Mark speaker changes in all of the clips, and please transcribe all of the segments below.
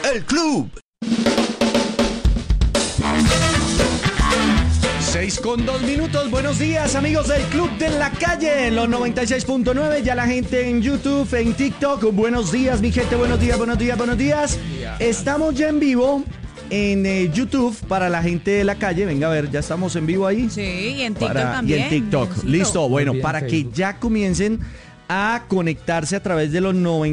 Speaker 1: El Club. 6:02. Buenos días, amigos del Club de la Calle, en los 96.9. Ya la gente en YouTube, en TikTok. Buenos días, mi gente. Buenos días. Estamos ya en vivo en YouTube para la gente de la calle. Venga, a ver, ya estamos en vivo ahí.
Speaker 2: Sí, y en TikTok también.
Speaker 1: Y en TikTok. Listo. Bueno, para que ya comiencen a conectarse a través de los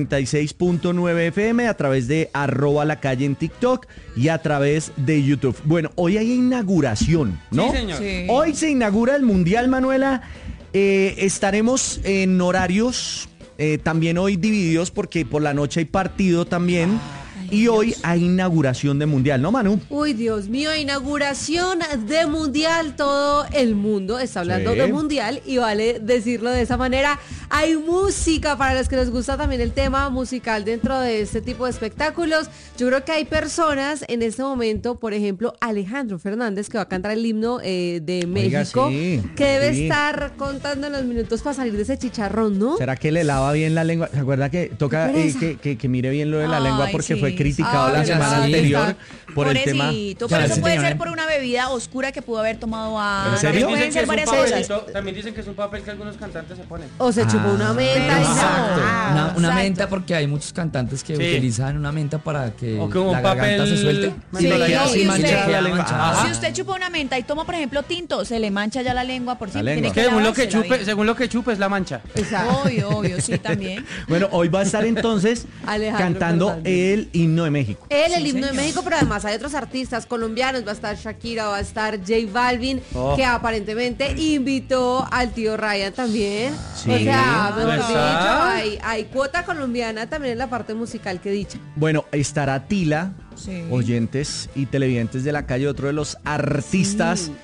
Speaker 1: 96.9 FM, a través de @lacalle en TikTok y a través de YouTube. Bueno, hoy hay inauguración, ¿no?
Speaker 3: Sí, señor.
Speaker 2: Sí.
Speaker 1: Hoy se inaugura el Mundial, Manuela. Estaremos en horarios también hoy divididos porque por la noche hay partido también. Y hoy hay inauguración de Mundial, ¿no, Manu?
Speaker 4: Uy, Dios mío, inauguración de Mundial. Todo el mundo está hablando
Speaker 1: Sí.
Speaker 4: de Mundial y vale decirlo de esa manera. Hay música para los que les gusta también el tema musical dentro de este tipo de espectáculos. Yo creo que hay personas en este momento, por ejemplo, Alejandro Fernández, que va a cantar el himno de México,
Speaker 1: sí,
Speaker 4: que debe
Speaker 1: sí.
Speaker 4: estar contando los minutos para salir de ese chicharrón, ¿no?
Speaker 1: ¿Será que le lava bien la lengua? ¿Se acuerda que toca que mire bien lo de la
Speaker 2: Ay,
Speaker 1: lengua porque
Speaker 2: sí.
Speaker 1: fue criticado
Speaker 4: Ay,
Speaker 1: la semana
Speaker 4: sí.
Speaker 1: anterior por el tema?
Speaker 2: Pobrecito, pero
Speaker 3: Ya,
Speaker 2: eso
Speaker 3: sí,
Speaker 2: puede
Speaker 3: señora.
Speaker 2: ser por una bebida oscura que pudo haber tomado antes.
Speaker 1: ¿En serio?
Speaker 2: Pueden ser varias cosas.
Speaker 3: También dicen que es un papel que algunos cantantes se ponen.
Speaker 4: O se chupó una menta y
Speaker 2: exacto.
Speaker 4: ya.
Speaker 5: Una
Speaker 2: exacto.
Speaker 5: menta, porque hay muchos cantantes que
Speaker 3: Sí.
Speaker 5: utilizan una menta para que
Speaker 3: O como
Speaker 5: la
Speaker 3: un
Speaker 5: garganta
Speaker 3: papel
Speaker 5: se suelte.
Speaker 3: Sí,
Speaker 5: Y le queda
Speaker 2: no,
Speaker 5: así
Speaker 2: y
Speaker 5: manchada,
Speaker 2: usted-
Speaker 5: queda
Speaker 1: la lengua.
Speaker 5: manchada.
Speaker 1: Ajá.
Speaker 2: Si usted chupa una menta y toma, por ejemplo, tinto, se le mancha ya la lengua por sí.
Speaker 1: La
Speaker 2: Tiene
Speaker 1: lengua.
Speaker 2: que
Speaker 3: Según lo que
Speaker 2: lavársela
Speaker 3: chupe,
Speaker 2: bien.
Speaker 3: según lo que chupe es la mancha.
Speaker 4: Exacto.
Speaker 2: Obvio, sí, también.
Speaker 1: Bueno, hoy va a estar entonces
Speaker 4: Alejandro
Speaker 1: cantando
Speaker 4: Fernández.
Speaker 1: el himno de México.
Speaker 4: El
Speaker 2: Sí,
Speaker 4: himno de
Speaker 2: señor.
Speaker 4: México, pero además hay otros artistas colombianos, va a estar Shakira, va a estar J Balvin,
Speaker 3: Oh.
Speaker 4: que aparentemente invitó al tío Ryan también.
Speaker 1: Sí.
Speaker 4: O sea, mejor
Speaker 3: ¿Verdad?
Speaker 4: dicho, hay cuota colombiana también en la parte musical que dicha.
Speaker 1: Bueno, estará Tila,
Speaker 2: Sí.
Speaker 1: oyentes y televidentes de la calle, otro de los artistas
Speaker 4: Sí.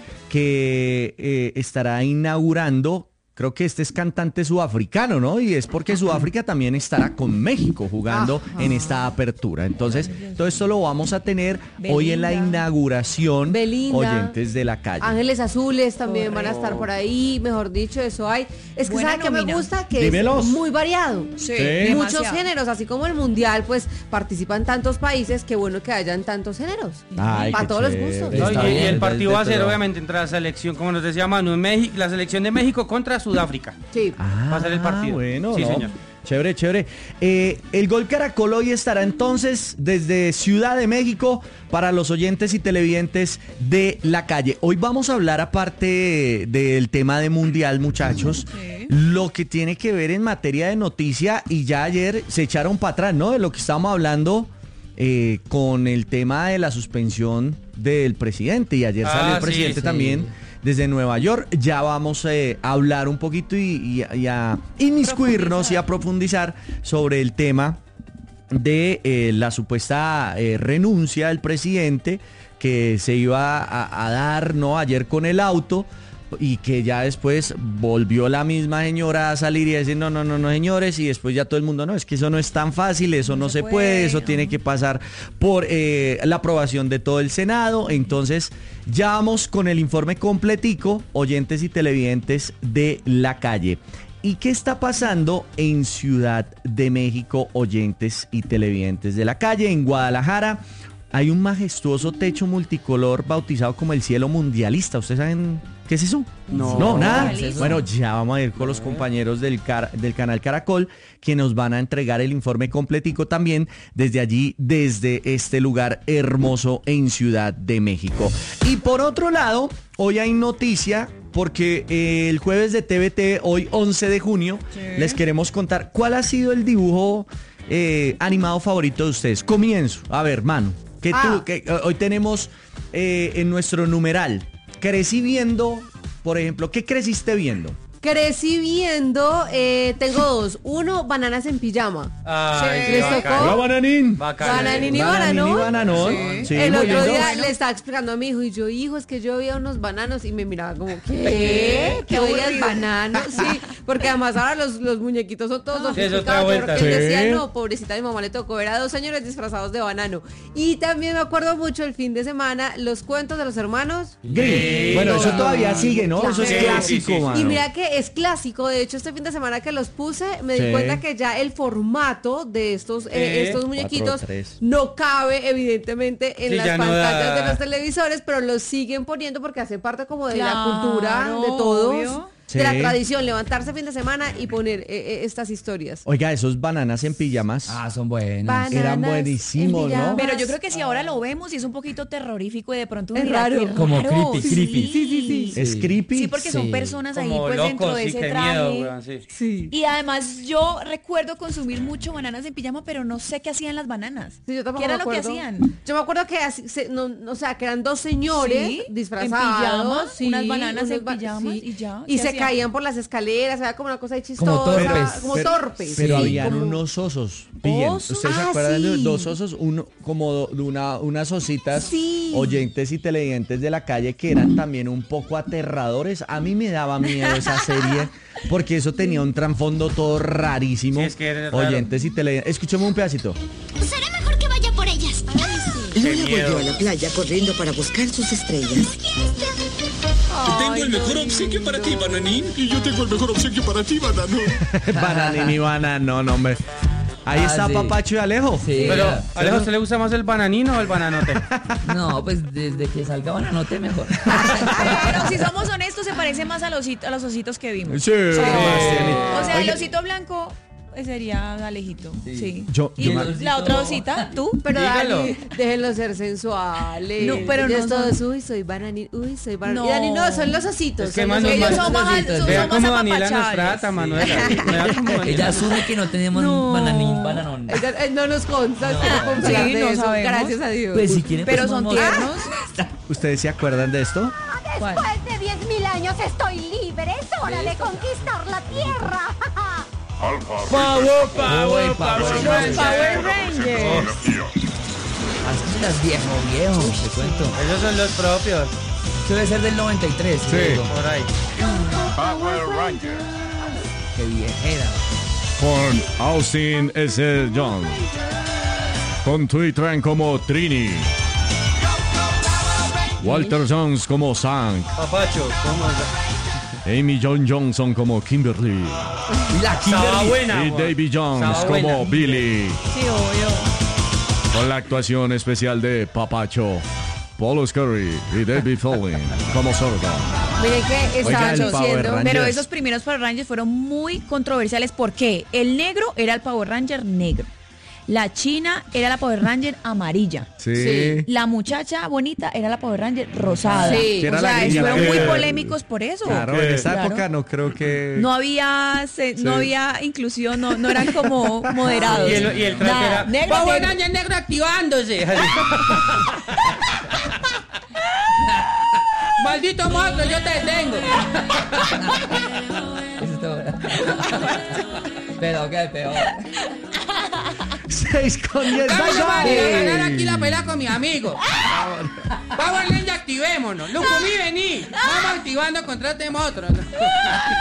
Speaker 1: que estará inaugurando. Creo que este es cantante sudafricano, ¿no? Y es porque Sudáfrica también estará con México jugando en esta apertura. Entonces, todo esto lo vamos a tener hoy en la
Speaker 2: Belinda.
Speaker 1: inauguración,
Speaker 4: Belinda.
Speaker 1: oyentes de la calle.
Speaker 4: Ángeles Azules también van a estar por ahí, mejor dicho, eso hay. Es que
Speaker 2: Buena
Speaker 4: ¿sabe qué me
Speaker 2: nómina.
Speaker 4: gusta? Que
Speaker 1: Dímelos.
Speaker 4: es muy variado.
Speaker 2: Sí,
Speaker 4: Muchos
Speaker 2: demasiado.
Speaker 4: géneros, así como el mundial, pues participan tantos países, qué bueno que hayan tantos géneros.
Speaker 1: Ay,
Speaker 4: para
Speaker 1: qué
Speaker 4: todos los
Speaker 1: chévere.
Speaker 4: gustos.
Speaker 3: No,
Speaker 5: Está
Speaker 3: y
Speaker 5: bien,
Speaker 3: el partido
Speaker 1: desde
Speaker 3: va a ser
Speaker 1: todo.
Speaker 3: obviamente entre la selección, como nos decía Manu, México, la selección de México contra Sudáfrica.
Speaker 4: Sí.
Speaker 3: Va a ser el partido.
Speaker 1: Bueno,
Speaker 3: Sí,
Speaker 1: no.
Speaker 3: señor.
Speaker 1: Chévere. El Gol Caracol hoy estará entonces desde Ciudad de México para los oyentes y televidentes de la calle. Hoy vamos a hablar, aparte del tema de Mundial, muchachos,
Speaker 2: Sí.
Speaker 1: lo que tiene que ver en materia de noticia, y ya ayer se echaron para atrás, ¿no? De lo que estábamos hablando con el tema de la suspensión del presidente, y ayer salió el
Speaker 3: sí,
Speaker 1: presidente
Speaker 3: sí.
Speaker 1: también desde Nueva York. Ya vamos a hablar un poquito y a inmiscuirnos y a profundizar sobre el tema de la supuesta renuncia del presidente que se iba a dar, ¿no? Ayer con el auto, y que ya después volvió la misma señora a salir y a decir no, señores, y después ya todo el mundo, no, es que eso no es tan fácil, eso no se puede, eso tiene que pasar por la aprobación de todo el Senado. Entonces ya vamos con el informe completico, oyentes y televidentes de la calle. ¿Y qué está pasando en Ciudad de México, oyentes y televidentes de la calle? En Guadalajara hay un majestuoso techo multicolor bautizado como el cielo mundialista. ¿Ustedes saben qué es eso?
Speaker 3: No.
Speaker 1: Nada.
Speaker 2: ¿Qué es eso?
Speaker 1: Bueno, ya vamos a ir con los compañeros del canal Caracol, que nos van a entregar el informe completico también desde allí, desde este lugar hermoso en Ciudad de México. Y por otro lado, hoy hay noticia, porque el jueves de TVT, hoy 11 de junio, les queremos contar cuál ha sido el dibujo animado favorito de ustedes. Comienzo. A ver, Manu, hoy tenemos en nuestro numeral, crecí viendo, por ejemplo, ¿qué creciste viendo?
Speaker 4: Crecí viendo, tengo dos. Uno, Bananas en Pijama.
Speaker 3: Ay,
Speaker 4: ¿Les
Speaker 3: qué
Speaker 4: tocó?
Speaker 3: bacano.
Speaker 1: Hola, Bananín.
Speaker 3: Bacano.
Speaker 4: Bananín y
Speaker 1: Bananín
Speaker 4: bananón.
Speaker 1: y bananón.
Speaker 2: Sí.
Speaker 1: Sí,
Speaker 4: El
Speaker 1: muy
Speaker 4: otro
Speaker 1: lindo.
Speaker 4: día le estaba explicando a mi hijo y yo, hijo, es que yo veía unos bananos y me miraba como, ¿qué? ¿Qué veías
Speaker 2: aburrido.
Speaker 4: bananos? Sí, porque además ahora los muñequitos son todos
Speaker 3: Sí, es otra
Speaker 4: sofisticados. Yo creo
Speaker 3: vuelta.
Speaker 4: que él
Speaker 1: Sí.
Speaker 4: decía, no, pobrecita, mi mamá le tocó ver a dos señores disfrazados de banano. Y también me acuerdo mucho el fin de semana, los cuentos de los hermanos.
Speaker 1: Grimm. Bueno, eso todavía sigue, ¿no? Eso es
Speaker 4: Claro.
Speaker 1: clásico,
Speaker 3: Sí, sí, sí.
Speaker 1: mano.
Speaker 4: Y mira que que es clásico. De hecho, este fin de semana que los puse, me
Speaker 1: Sí.
Speaker 4: di cuenta que ya el formato de estos muñequitos
Speaker 1: 4:3.
Speaker 4: no cabe, evidentemente, en
Speaker 3: Sí,
Speaker 4: las
Speaker 3: ya no
Speaker 4: pantallas
Speaker 3: da.
Speaker 4: de los televisores, pero los siguen poniendo porque hace parte como de la
Speaker 2: Claro,
Speaker 4: cultura de todos,
Speaker 2: obvio.
Speaker 4: de la
Speaker 1: Sí.
Speaker 4: tradición, levantarse fin de semana y poner estas historias.
Speaker 1: Oiga, esos bananas en pijamas.
Speaker 5: Ah, son buenos.
Speaker 4: Bananas
Speaker 1: Eran
Speaker 4: en
Speaker 1: buenísimos, ¿no?
Speaker 4: pijamas.
Speaker 2: Pero yo creo que si ahora lo vemos y es un poquito terrorífico y de pronto uno
Speaker 4: Es
Speaker 2: dirá,
Speaker 4: raro.
Speaker 2: qué
Speaker 5: Como
Speaker 2: raro.
Speaker 5: creepy.
Speaker 4: Sí.
Speaker 1: Es creepy.
Speaker 2: Sí, porque son
Speaker 5: Sí.
Speaker 2: personas ahí
Speaker 3: Como
Speaker 2: pues dentro
Speaker 3: locos,
Speaker 2: de
Speaker 3: sí,
Speaker 2: ese
Speaker 3: qué
Speaker 2: traje.
Speaker 3: miedo, weón, sí.
Speaker 4: Sí.
Speaker 2: Y además yo recuerdo consumir mucho bananas en pijama, pero no sé qué hacían las bananas.
Speaker 4: Sí, yo tampoco
Speaker 2: ¿Qué era
Speaker 4: me
Speaker 2: lo que
Speaker 4: acuerdo.
Speaker 2: hacían?
Speaker 4: Yo me acuerdo que o sea, que eran dos señores
Speaker 2: Sí,
Speaker 4: disfrazados,
Speaker 2: en pijama,
Speaker 4: sí,
Speaker 2: unas bananas en
Speaker 4: ba-
Speaker 2: pijamas
Speaker 4: sí,
Speaker 2: y ya.
Speaker 4: y
Speaker 2: ¿Qué
Speaker 4: se
Speaker 2: hacían?
Speaker 4: caían por las escaleras, era como una cosa ahí chistosa,
Speaker 5: Como torpes.
Speaker 4: como
Speaker 1: Pero-
Speaker 4: torpes.
Speaker 1: Pero
Speaker 5: Sí.
Speaker 1: habían
Speaker 4: Como-
Speaker 1: unos osos. Pillen.
Speaker 2: ¿Osos?
Speaker 1: ¿Ustedes se
Speaker 4: Ah,
Speaker 1: acuerdan de
Speaker 4: sí.
Speaker 1: dos osos? Uno, como de unas ositas,
Speaker 4: Sí.
Speaker 1: oyentes y televidentes de la calle que eran también un poco aterradores. A mí me daba miedo esa serie porque eso tenía un trasfondo todo rarísimo.
Speaker 3: Sí, es que era raro.
Speaker 1: Oyentes y televidentes. Escuchemos un pedacito.
Speaker 6: Será mejor que vaya por ellas.
Speaker 7: Luna
Speaker 3: miedo.
Speaker 7: volvió a la playa corriendo para buscar sus estrellas.
Speaker 8: Tengo el mejor obsequio para ti, Bananín. Y yo tengo el mejor obsequio para ti, Banano.
Speaker 1: Bananín y banano, no, hombre. Ahí
Speaker 5: Ah,
Speaker 1: está
Speaker 5: sí.
Speaker 1: Papacho y Alejo.
Speaker 5: Sí,
Speaker 3: Pero,
Speaker 5: ya.
Speaker 3: Alejo, ¿usted le gusta más el bananino o el bananote?
Speaker 5: No, pues desde que salga bananote mejor.
Speaker 2: Pero si somos honestos, se parece más a los ositos que vimos.
Speaker 1: Sí.
Speaker 2: O sea, el
Speaker 1: Oiga,
Speaker 2: osito blanco sería Alejito. Sí.
Speaker 1: Yo-
Speaker 2: y
Speaker 1: yo
Speaker 2: la
Speaker 1: me-
Speaker 2: otra osita, tú.
Speaker 4: Pero
Speaker 3: Dígalo.
Speaker 4: Dani, déjenlo ser sensuales.
Speaker 2: No, pero
Speaker 4: Ya
Speaker 2: no
Speaker 4: es
Speaker 2: son-
Speaker 4: todo, uy, soy bananín, uy, soy bananín.
Speaker 2: No.
Speaker 4: Y Dani, no, son los ositos.
Speaker 3: Es que
Speaker 4: son
Speaker 3: más
Speaker 4: los
Speaker 3: nos
Speaker 2: Ellos
Speaker 3: más-
Speaker 2: son más,
Speaker 5: ositos.
Speaker 2: son
Speaker 3: Vea
Speaker 2: más
Speaker 3: cómo Daniela nos
Speaker 2: apapachables.
Speaker 3: trata, Manuela. Vea cómo Daniela.
Speaker 5: Ella asume que no tenemos
Speaker 2: No.
Speaker 5: bananón.
Speaker 4: No nos consta,
Speaker 5: No.
Speaker 4: no,
Speaker 2: Sí, no
Speaker 4: eso,
Speaker 2: sabemos.
Speaker 4: gracias a Dios.
Speaker 5: Pues si quieren,
Speaker 2: Pero
Speaker 5: pues,
Speaker 2: son
Speaker 5: vamos-
Speaker 2: tiernos.
Speaker 1: ¿Ustedes se acuerdan de esto?
Speaker 2: ¿Cuál?
Speaker 6: Después de 10.000 años estoy libre. Es hora de conquistar la tierra.
Speaker 3: Power,
Speaker 5: Uy, Power Rangers.
Speaker 2: Power Rangers.
Speaker 5: Así las viejo, te cuento.
Speaker 3: Esos son los propios.
Speaker 5: Eso debe ser del 93.
Speaker 1: Sí.
Speaker 5: digo.
Speaker 3: Por ahí.
Speaker 5: Qué viejera.
Speaker 9: Con Austin S. Jones. Con Twitteren como Trini. Walter Jones como Sank.
Speaker 3: Papacho, ¿cómo es?
Speaker 9: Amy John Johnson como Kimberly.
Speaker 5: Y la
Speaker 3: Estaba
Speaker 5: Kimberly.
Speaker 3: buena.
Speaker 9: Y
Speaker 3: weón.
Speaker 9: Davy Jones
Speaker 3: Estaba
Speaker 9: como
Speaker 3: buena.
Speaker 9: Billy.
Speaker 2: Sí, obvio.
Speaker 9: Con la actuación especial de Papacho, Paul Scurry y David Foley como Sordo.
Speaker 4: Miren que estaban
Speaker 1: el Power
Speaker 4: diciendo,
Speaker 1: Rangers.
Speaker 2: Pero esos primeros Power Rangers fueron muy controversiales porque el negro era el Power Ranger negro. La china era la Power Ranger amarilla.
Speaker 1: Sí.
Speaker 2: La muchacha bonita era la Power Ranger rosada.
Speaker 4: Sí.
Speaker 1: Que era
Speaker 2: O
Speaker 1: la
Speaker 2: sea,
Speaker 1: gringa,
Speaker 2: fueron
Speaker 1: la
Speaker 2: muy
Speaker 1: que-
Speaker 2: polémicos por eso.
Speaker 1: Claro, en esa
Speaker 2: Claro.
Speaker 1: época no creo que...
Speaker 2: No había, no había inclusión, no eran como moderados.
Speaker 3: Y el traje
Speaker 2: Nada,
Speaker 3: era
Speaker 2: negro,
Speaker 3: Power
Speaker 2: negro.
Speaker 3: Ranger negro activándose. Maldito monstruo, yo te detengo.
Speaker 5: Eso está bueno. Pero qué peor.
Speaker 1: 6:10.
Speaker 3: Vamos a
Speaker 1: Bye,
Speaker 3: ganar
Speaker 1: bye.
Speaker 3: aquí la pelea con mis amigos. Power Ranger, activémonos. Lucumí, vení. Vamos activando, contratemos otro.